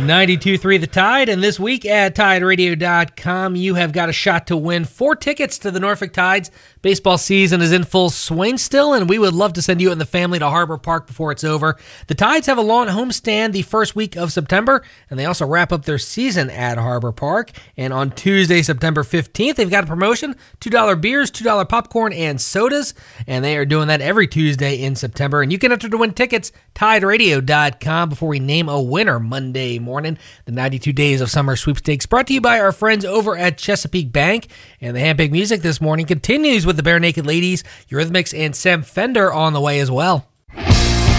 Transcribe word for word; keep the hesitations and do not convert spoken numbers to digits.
ninety-two point three The Tide, and this week at Tide Radio dot com, you have got a shot to win four tickets to the Norfolk Tides. Baseball season is in full swing still, and we would love to send you and the family to Harbor Park before it's over. The Tides have a lawn homestand the first week of September, and they also wrap up their season at Harbor Park. And on Tuesday, September fifteenth, they've got a promotion, two dollar beers, two dollar popcorn, and sodas, and they are doing that every Tuesday in September. And you can enter to win tickets, Tide Radio dot com, before we name a winner Monday morning. The ninety-two Days of Summer Sweepstakes brought to you by our friends over at Chesapeake Bank. And the handpicked music this morning continues with the Bare Naked Ladies, Eurythmics, and Sam Fender on the way as well.